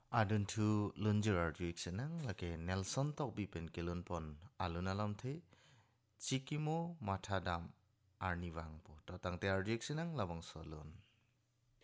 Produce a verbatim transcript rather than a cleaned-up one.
Adun tu lunjer arjuik senang lake Nelson tok bipen kelun pon alun alam the cikimo matadam arniwang po. Totang te arjuik senang labang solun.